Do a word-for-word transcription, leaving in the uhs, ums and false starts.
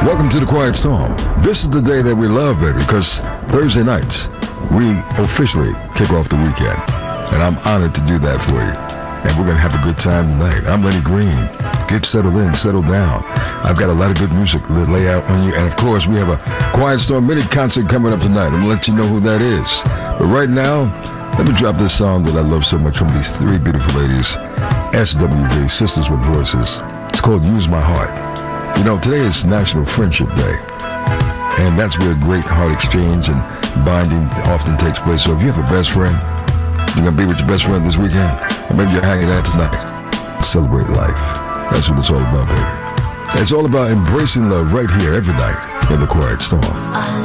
Welcome to the Quiet Storm. This is the day that we love, baby, because Thursday nights, we officially kick off the weekend. And I'm honored to do that for you. And we're going to have a good time tonight. I'm Lenny Green. Get settled in, settle down. I've got a lot of good music to lay out on you. And, of course, we have a Quiet Storm mini concert coming up tonight. I'm going to let you know who that is. But right now, let me drop this song that I love so much from these three beautiful ladies, S W V, Sisters with Voices. It's called Use My Heart. You know, today is National Friendship Day, and that's where great heart exchange and bonding often takes place. So if you have a best friend, you're going to be with your best friend this weekend, or maybe you're hanging out tonight, celebrate life. That's what it's all about, baby. It's all about embracing love right here every night in the Quiet Storm.